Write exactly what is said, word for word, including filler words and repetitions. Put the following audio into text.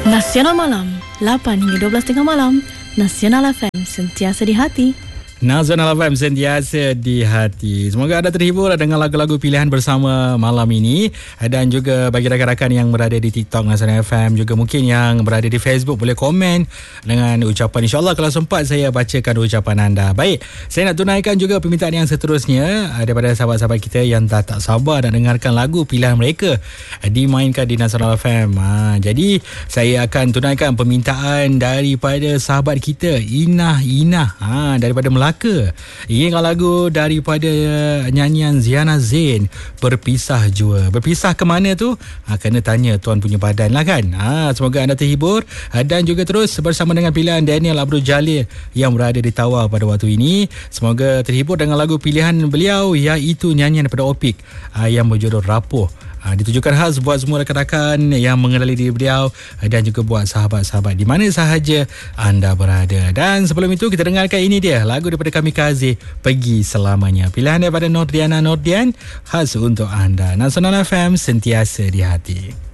Nasional Malam, lapan hingga dua belas tengah malam. Nasional F M, sentiasa di hati. Nasional F M, sentiasa di hati. Semoga anda terhibur dengan lagu-lagu pilihan bersama malam ini. Dan juga bagi rakan-rakan yang berada di TikTok Nasional F M, juga mungkin yang berada di Facebook, boleh komen dengan ucapan. InsyaAllah kalau sempat saya bacakan ucapan anda. Baik, saya nak tunaikan juga permintaan yang seterusnya daripada sahabat-sahabat kita yang dah tak sabar nak dengarkan lagu pilihan mereka dimainkan di Nasional F M. Ha, jadi saya akan tunaikan permintaan daripada sahabat kita Inah Inah ha, daripada Melaka. Ingat lagu daripada nyanyian Ziana Zain, Berpisah Jua. Berpisah ke mana tu? Ha, kena tanya tuan punya badan lah kan. Ha, semoga anda terhibur dan juga terus bersama dengan pilihan Daniel Abdul Jalil yang berada di Tawau pada waktu ini. Semoga terhibur dengan lagu pilihan beliau, iaitu nyanyian daripada Opik ha, yang berjudul Rapuh. Ha, ditujukan khas buat semua rakan-rakan yang mengenali diri beliau dan juga buat sahabat-sahabat di mana sahaja anda berada. Dan sebelum itu kita dengarkan ini dia, lagu daripada Kamikaze, Pergi Selamanya. Pilihan daripada Nordiana Nordian, khas untuk anda. Nasional F M, sentiasa di hati.